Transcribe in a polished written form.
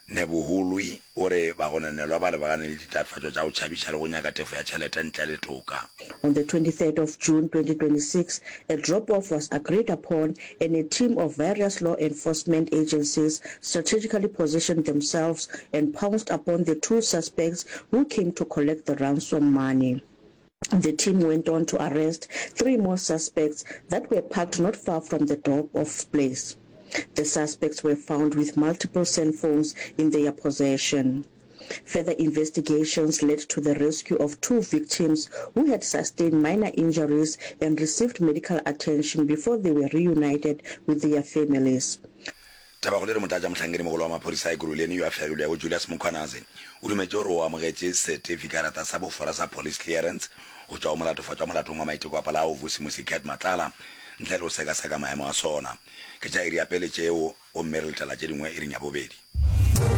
Nebuhului ore ba gonanelwa ba le ba gane le ditatofatso tsa go tshabisha le go nyaka tefo ya tšhelete ntle le toka. On the 23rd of June 2026, a drop-off was agreed upon and a team of various law enforcement agencies strategically positioned themselves and pounced upon the two suspects who came to collect the ransom money. The team went on to arrest 3 more suspects that were parked not far from the drop-off place. The suspects were found with multiple cell phones in their possession. Further investigations led to the rescue of 2 victims who had sustained minor injuries and received medical attention before they were reunited with their families. Tabagole re motaja motlhankedi mogolo wa maphodisa a Ekurhuleni yo a fegilwe go Julius Mkhwanazi o dumetse gore o amogetse certificate sa bofora sa police clearance go tswa mo latofatsa mo latong wa maiteko a pala o Vusimusi Cat Matlala ntle le go sekaseka maemo a sona ke tsa iri ya pele tšeo o mmereltala tše dingwe e reng ya bobedi.